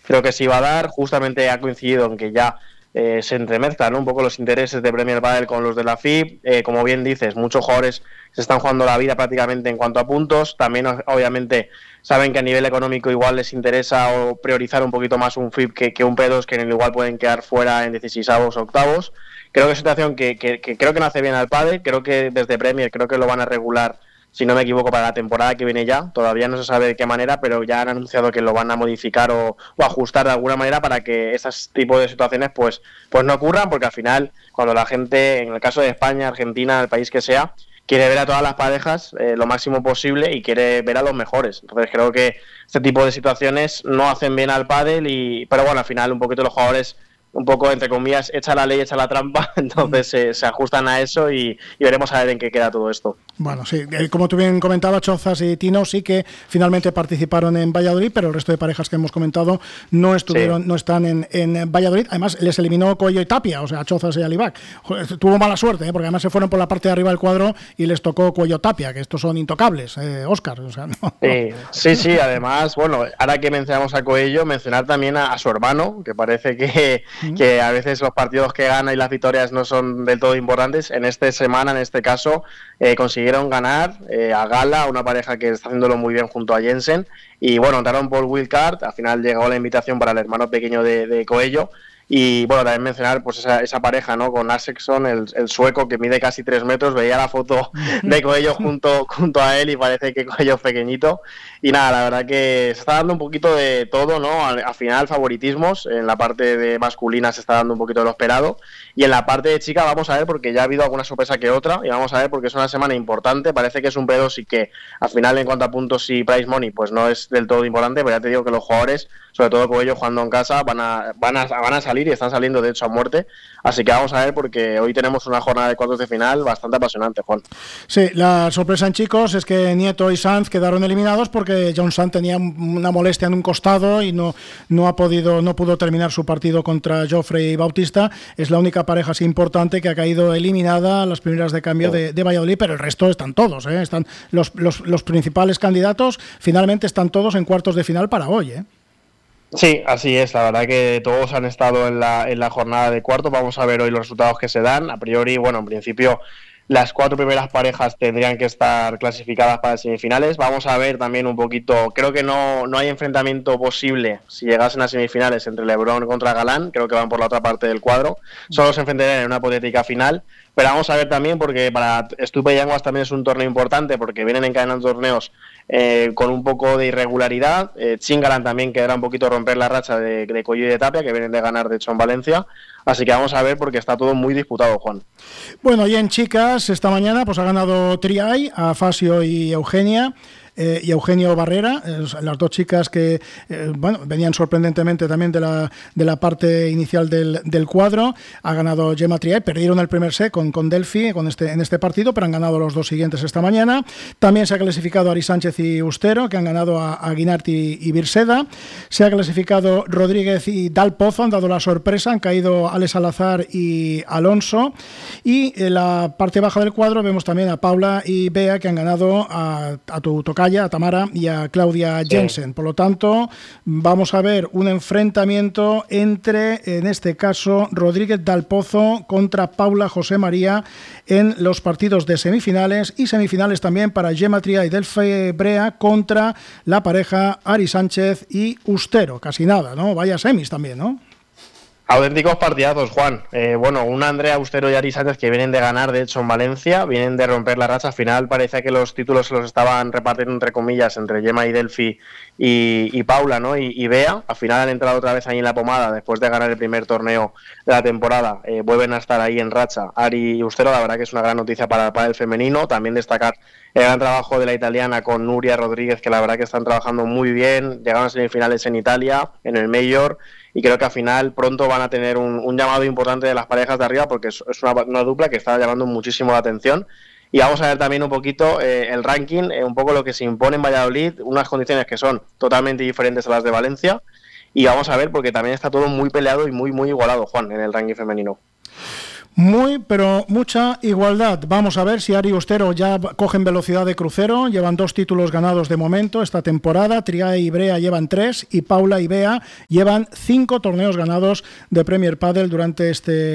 creo que sí va a dar. Justamente ha coincidido en que ya se entremezclan, ¿no?, un poco los intereses de Premier Padel con los de la FIB. Como bien dices, muchos jugadores se están jugando la vida prácticamente en cuanto a puntos. También, obviamente, saben que a nivel económico igual les interesa o priorizar un poquito más un FIB que un P2, que en el igual pueden quedar fuera en 16avos o octavos. Creo que es una situación que creo que no hace bien al pádel. Creo que desde Premier creo que lo van a regular, si no me equivoco, para la temporada que viene ya. Todavía no se sabe de qué manera, pero ya han anunciado que lo van a modificar o ajustar de alguna manera para que esos tipos de situaciones pues no ocurran, porque al final, cuando la gente, en el caso de España, Argentina, el país que sea, quiere ver a todas las parejas lo máximo posible y quiere ver a los mejores. Entonces creo que este tipo de situaciones no hacen bien al pádel, pero bueno, al final un poquito los jugadores, un poco, entre comillas, echa la ley, echa la trampa, entonces se ajustan a eso y veremos a ver en qué queda todo esto. Bueno, sí, como tú bien comentabas, Chozas y Tino sí que finalmente participaron en Valladolid, pero el resto de parejas que hemos comentado no estuvieron, no están en Valladolid. Además, les eliminó Coello y Tapia, o sea, Chozas y Alibac. Tuvo mala suerte, porque además se fueron por la parte de arriba del cuadro y les tocó Coello Tapia, que estos son intocables, Óscar. O sea, no. Sí, además, bueno, ahora que mencionamos a Coello, mencionar también a su hermano, que parece que a veces los partidos que gana y las victorias no son del todo importantes. En esta semana, en este caso, consiguieron ganar a Gala, una pareja que está haciéndolo muy bien junto a Jensen, y bueno, entraron por wildcard. Al final llegó la invitación para el hermano pequeño de Coello. Y bueno, también mencionar pues esa pareja, ¿no?, con Axelsson, el sueco, que mide casi 3 metros. Veía la foto de Coello junto a él y parece que Coello es pequeñito. Y nada, la verdad que se está dando un poquito de todo, ¿no? Al final, favoritismos. En la parte de masculina se está dando un poquito de lo esperado. Y en la parte de chica vamos a ver, porque ya ha habido alguna sorpresa que otra. Y vamos a ver, porque es una semana importante. Parece que es un P2 y que al final, en cuanto a puntos y prize money, pues no es del todo importante. Pero ya te digo que los jugadores, sobre todo Coello jugando en casa, van a salir, y están saliendo de hecho a muerte. Así que vamos a ver, porque hoy tenemos una jornada de cuartos de final bastante apasionante, Juan. Sí, la sorpresa en chicos es que Nieto y Sanz quedaron eliminados porque John Sanz tenía una molestia en un costado y no pudo terminar su partido contra Joffrey Bautista. Es la única pareja así importante que ha caído eliminada a las primeras de cambio de Valladolid, pero el resto están todos, están los principales candidatos, finalmente están todos en cuartos de final para hoy, Sí, así es. La verdad que todos han estado en la jornada de cuartos. Vamos a ver hoy los resultados que se dan. A priori, bueno, en principio las 4 primeras parejas tendrían que estar clasificadas para semifinales. Vamos a ver también un poquito, creo que no hay enfrentamiento posible si llegasen a semifinales entre LeBron contra Galán. Creo que van por la otra parte del cuadro. Solo se enfrentarían en una hipotética final. Pero vamos a ver también, porque para Estupa y Yanguas también es un torneo importante, porque vienen encadenando torneos con un poco de irregularidad. Chingalan también quedará un poquito romper la racha de Coello y de Tapia, que vienen de ganar de hecho en Valencia. Así que vamos a ver, porque está todo muy disputado, Juan. Bueno, y en chicas, esta mañana pues ha ganado Triay a Fasio y Eugenia. Y Eugenio Barrera, las dos chicas que venían sorprendentemente también de la parte inicial del cuadro. Ha ganado Gemma Triay, perdieron el primer set con Delphi en este partido, pero han ganado los dos siguientes esta mañana. También se ha clasificado Ari Sánchez y Ustero, que han ganado a Guinart y Birseda. Se ha clasificado Rodríguez y Dal Pozo, han dado la sorpresa, han caído Alex Salazar y Alonso. Y en la parte baja del cuadro vemos también a Paula y Bea, que han ganado a tu tocaya, a Tamara y a Claudia Jensen. Por lo tanto, vamos a ver un enfrentamiento entre, en este caso, Rodríguez Dal Pozo contra Paula José María en los partidos de semifinales, y semifinales también para Gemma Triay y Delphi Brea contra la pareja Ari Sánchez y Ustero. Casi nada, ¿no? Vaya semis también, ¿no? Auténticos partidazos, Juan. Bueno, un Andrea Ustero y Ari Sánchez que vienen de ganar, de hecho, en Valencia, vienen de romper la racha. Al final parecía que los títulos se los estaban repartiendo, entre comillas, entre Gemma y Delphi y Paula, ¿no? Y Bea. Al final han entrado otra vez ahí en la pomada después de ganar el primer torneo de la temporada. Vuelven a estar ahí en racha Ari y Ustero. La verdad que es una gran noticia para el femenino. También destacar el gran trabajo de la italiana con Nuria Rodríguez, que la verdad que están trabajando muy bien. Llegaron a semifinales en Italia, en el Major, y creo que al final pronto van a tener un llamado importante de las parejas de arriba, porque es una dupla que está llamando muchísimo la atención. Y vamos a ver también un poquito el ranking, un poco lo que se impone en Valladolid, unas condiciones que son totalmente diferentes a las de Valencia, y vamos a ver, porque también está todo muy peleado y muy igualado, Juan, en el ranking femenino. Muy, pero mucha igualdad. Vamos a ver si Ari y Ostero ya cogen velocidad de crucero. Llevan 2 títulos ganados de momento esta temporada. Triay y Brea llevan 3 y Paula y Bea llevan 5 torneos ganados de Premier Padel durante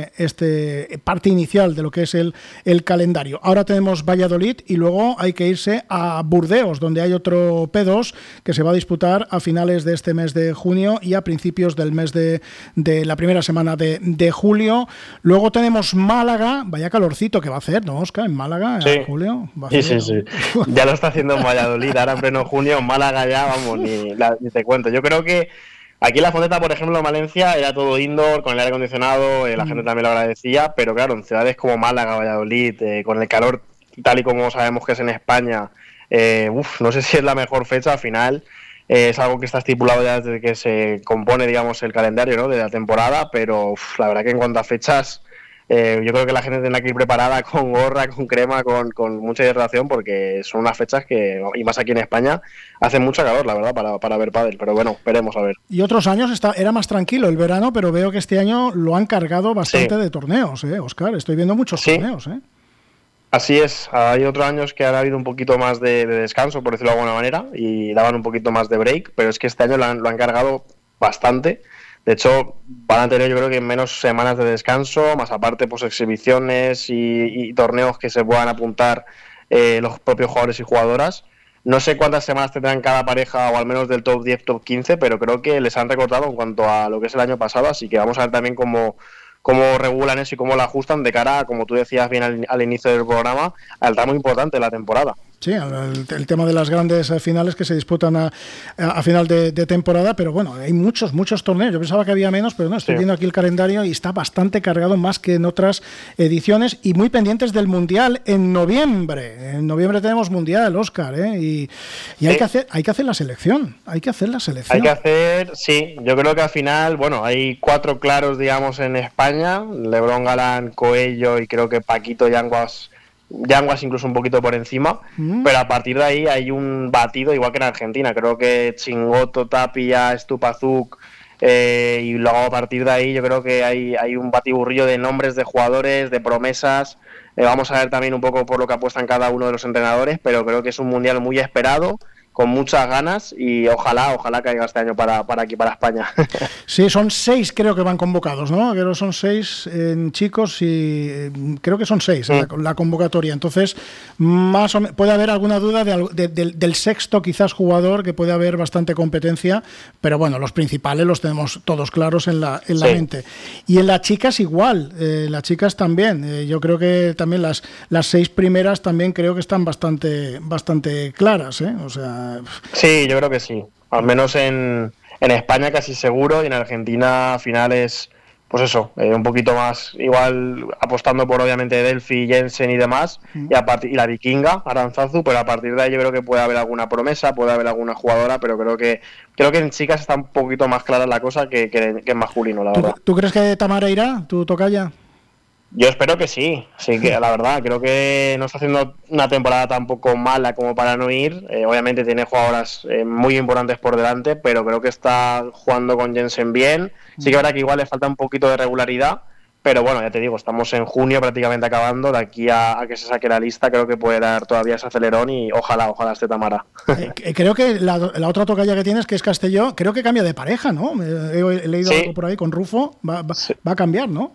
este parte inicial de lo que es el calendario. Ahora tenemos Valladolid y luego hay que irse a Burdeos, donde hay otro P2 que se va a disputar a finales de este mes de junio y a principios del mes de la primera semana de julio. Luego tenemos Málaga, vaya calorcito que va a hacer, ¿no, Óscar? En Málaga, sí. En julio. Sí. Ya lo está haciendo en Valladolid, ahora en pleno junio, en Málaga ya, vamos, ni te cuento. Yo creo que aquí en La Fonteta, por ejemplo, en Valencia, era todo indoor, con el aire acondicionado, la gente también lo agradecía, pero claro, en ciudades como Málaga, Valladolid, con el calor tal y como sabemos que es en España, no sé si es la mejor fecha al final. Es algo que está estipulado ya desde que se compone, digamos, el calendario, ¿no?, de la temporada, pero la verdad que en cuanto a fechas, yo creo que la gente tendrá que ir preparada con gorra, con crema, con mucha hidratación, porque son unas fechas que, y más aquí en España, hace mucho calor, la verdad, para ver pádel, pero bueno, veremos a ver. Y otros años era más tranquilo el verano, pero veo que este año lo han cargado bastante de torneos, Óscar, estoy viendo muchos torneos, Así es, hay otros años que ha habido un poquito más de descanso, por decirlo de alguna manera, y daban un poquito más de break, pero es que este año lo han cargado bastante. De hecho, van a tener, yo creo que menos semanas de descanso, más aparte pues exhibiciones y torneos que se puedan apuntar los propios jugadores y jugadoras. No sé cuántas semanas tendrán cada pareja, o al menos del top 10, top 15, pero creo que les han recortado en cuanto a lo que es el año pasado, así que vamos a ver también cómo regulan eso y cómo lo ajustan de cara a, como tú decías bien al inicio del programa, al tramo importante de la temporada. Sí, el tema de las grandes finales que se disputan a final de temporada, pero bueno, hay muchos torneos. Yo pensaba que había menos, pero no, estoy viendo aquí el calendario y está bastante cargado, más que en otras ediciones, y muy pendientes del Mundial en noviembre. En noviembre tenemos Mundial, Óscar, y hay que hacer la selección. Sí, yo creo que al final, bueno, hay 4 claros, digamos, en España: Lebrón, Galán, Coello y creo que Paquito Yanguas incluso un poquito por encima, pero a partir de ahí hay un batido igual que en Argentina. Creo que Chingoto, Tapia, Stupazuk, y luego a partir de ahí yo creo que hay un batiburrillo de nombres de jugadores, de promesas. Vamos a ver también un poco por lo que apuestan cada uno de los entrenadores, pero creo que es un mundial muy esperado, con muchas ganas, y ojalá caiga este año para aquí, para España. Sí, son 6 creo que van convocados, ¿no? Creo que son 6 chicos y creo que son 6 la convocatoria. Entonces, más o menos, puede haber alguna duda del sexto quizás jugador, que puede haber bastante competencia, pero bueno, los principales los tenemos todos claros en la mente. Y en las chicas igual, las chicas también. Yo creo que también las 6 primeras también creo que están bastante claras, O sea... Sí, yo creo que sí. Al menos en España casi seguro, y en Argentina finales, pues eso, un poquito más, igual apostando por obviamente Delphi, Jensen y demás, y la Vikinga, Aranzazu, pero a partir de ahí yo creo que puede haber alguna promesa, puede haber alguna jugadora, pero creo que en chicas está un poquito más clara la cosa que en masculino, la verdad. ¿Tú crees que Tamara irá, tu tocaya? Yo espero que sí, que la verdad, creo que no está haciendo una temporada tampoco mala como para no ir. Obviamente tiene jugadoras muy importantes por delante, pero creo que está jugando con Jensen bien. Sí que es verdad que igual le falta un poquito de regularidad, pero bueno, ya te digo, estamos en junio prácticamente acabando. De aquí a que se saque la lista, creo que puede dar todavía ese acelerón, y ojalá esté Tamara. Creo que la otra tocaya que tienes, que es Castelló, creo que cambia de pareja, ¿no? He leído algo por ahí con Rufo, va a cambiar, ¿no?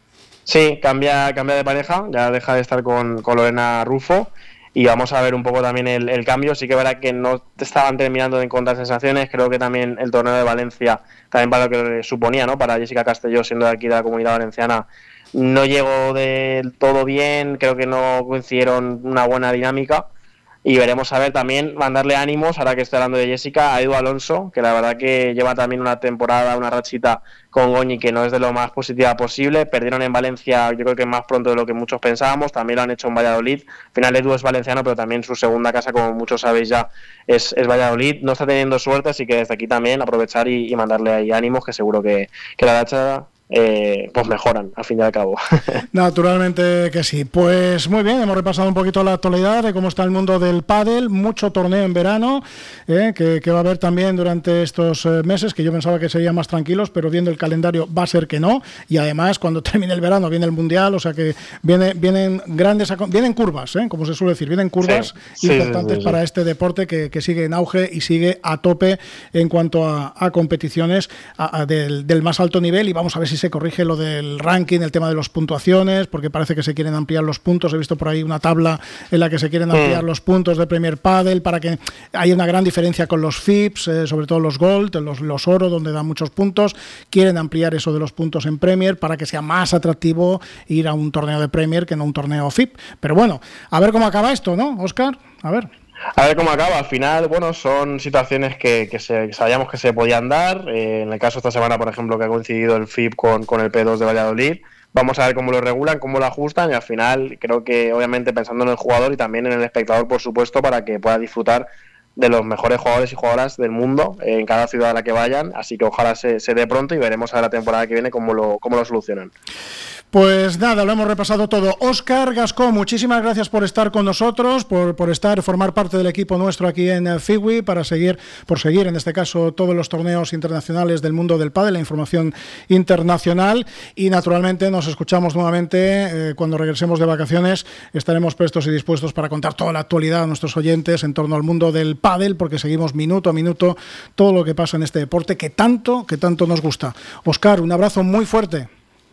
Sí, cambia de pareja, ya deja de estar con Lorena Rufo, y vamos a ver un poco también el cambio. Sí que verá que no estaban terminando de encontrar sensaciones. Creo que también el torneo de Valencia, también para lo que suponía, ¿no?, para Jessica Castelló, siendo de aquí de la Comunidad Valenciana, no llegó del todo bien. Creo que no coincidieron una buena dinámica, y veremos a ver también, mandarle ánimos, ahora que estoy hablando de Jessica, a Edu Alonso, que la verdad que lleva también una temporada, una rachita con Goñi que no es de lo más positiva posible. Perdieron en Valencia, yo creo que más pronto de lo que muchos pensábamos, también lo han hecho en Valladolid. Al final Edu es valenciano, pero también su segunda casa, como muchos sabéis ya, es Valladolid. No está teniendo suerte, así que desde aquí también aprovechar y mandarle ahí ánimos, que seguro que la racha pues mejoran, al fin y al cabo. Naturalmente que sí. Pues muy bien, hemos repasado un poquito la actualidad de cómo está el mundo del pádel, mucho torneo en verano, que va a haber también durante estos meses, que yo pensaba que serían más tranquilos, pero viendo el calendario va a ser que no, y además cuando termine el verano viene el Mundial, o sea que vienen curvas, como se suele decir, vienen curvas importantes para este deporte que sigue en auge y sigue a tope en cuanto a competiciones del más alto nivel, y vamos a ver si se corrige lo del ranking, el tema de las puntuaciones, porque parece que se quieren ampliar los puntos. He visto por ahí una tabla en la que se quieren ampliar los puntos de Premier Padel para que haya una gran diferencia con los FIPS, sobre todo los Gold, los Oro, donde dan muchos puntos. Quieren ampliar eso de los puntos en Premier para que sea más atractivo ir a un torneo de Premier que no un torneo FIP. Pero bueno, a ver cómo acaba esto, ¿no, Óscar? A ver cómo acaba. Al final, bueno, son situaciones que sabíamos que se podían dar. En el caso de esta semana, por ejemplo, que ha coincidido el FIP con el P2 de Valladolid. Vamos a ver cómo lo regulan, cómo lo ajustan, y al final creo que, obviamente, pensando en el jugador y también en el espectador, por supuesto, para que pueda disfrutar de los mejores jugadores y jugadoras del mundo en cada ciudad a la que vayan. Así que ojalá se dé pronto y veremos a la temporada que viene cómo lo solucionan. Pues nada, lo hemos repasado todo. Óscar Gascó, muchísimas gracias por estar con nosotros, por formar parte del equipo nuestro aquí en FIWI, por seguir en este caso todos los torneos internacionales del mundo del pádel, la información internacional, y naturalmente nos escuchamos nuevamente cuando regresemos de vacaciones. Estaremos prestos y dispuestos para contar toda la actualidad a nuestros oyentes en torno al mundo del pádel, porque seguimos minuto a minuto todo lo que pasa en este deporte que tanto nos gusta. Óscar, un abrazo muy fuerte.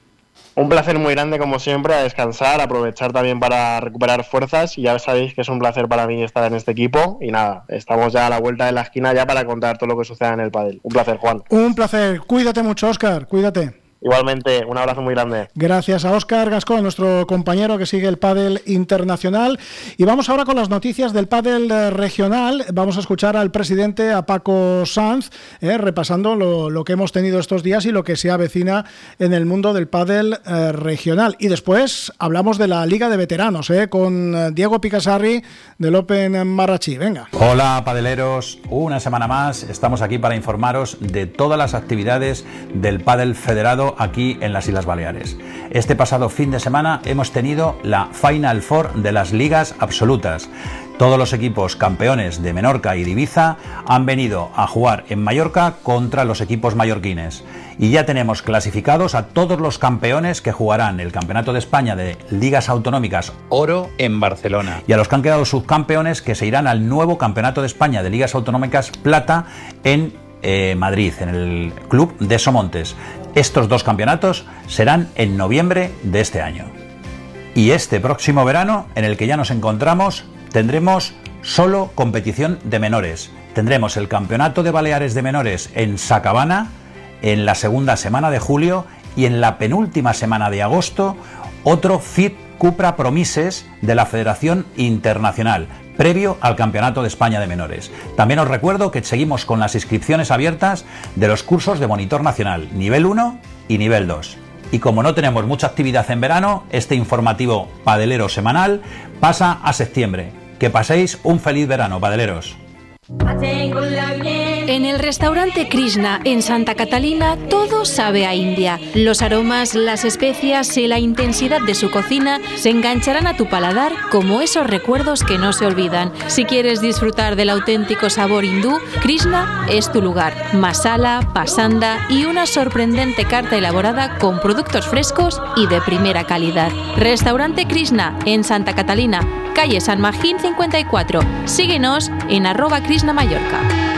Un placer muy grande, como siempre, a descansar, aprovechar también para recuperar fuerzas, y ya sabéis que es un placer para mí estar en este equipo, y nada, estamos ya a la vuelta de la esquina ya para contar todo lo que suceda en el pádel. Un placer, Juan. Un placer, cuídate mucho, Óscar, cuídate. Igualmente, un abrazo muy grande. Gracias a Óscar Gascó, nuestro compañero que sigue el pádel internacional. Y vamos ahora con las noticias del pádel regional. Vamos a escuchar al presidente, a Paco Sanz, repasando lo que hemos tenido estos días y lo que se avecina en el mundo del pádel regional. Y después hablamos de la Liga de Veteranos, con Diego Picassarri del Open Marrachí. Venga. Hola, padeleros. Una semana más estamos aquí para informaros de todas las actividades del pádel federado aquí en las Islas Baleares. Este pasado fin de semana hemos tenido la Final Four de las ligas absolutas. Todos los equipos campeones de Menorca y de Ibiza han venido a jugar en Mallorca contra los equipos mallorquines. Y ya tenemos clasificados a todos los campeones que jugarán el Campeonato de España de Ligas Autonómicas Oro en Barcelona. Y a los que han quedado subcampeones que se irán al nuevo Campeonato de España de Ligas Autonómicas Plata en Madrid, en el Club de Somontes. Estos dos campeonatos serán en noviembre de este año. Y este próximo verano, en el que ya nos encontramos, tendremos solo competición de menores. Tendremos el Campeonato de Baleares de Menores en Sacabana en la segunda semana de julio, y en la penúltima semana de agosto otro FIP Cupra Promises de la Federación Internacional, previo al Campeonato de España de Menores. También os recuerdo que seguimos con las inscripciones abiertas de los cursos de Monitor Nacional, nivel 1 y nivel 2. Y como no tenemos mucha actividad en verano, este informativo padelero semanal pasa a septiembre. Que paséis un feliz verano, padeleros. En el restaurante Krishna en Santa Catalina todo sabe a India. Los aromas, las especias y la intensidad de su cocina se engancharán a tu paladar como esos recuerdos que no se olvidan. Si quieres disfrutar del auténtico sabor hindú, Krishna es tu lugar. Masala, pasanda y una sorprendente carta elaborada con productos frescos y de primera calidad. Restaurante Krishna en Santa Catalina, calle San Magín 54. Síguenos en @KrishnaMallorca.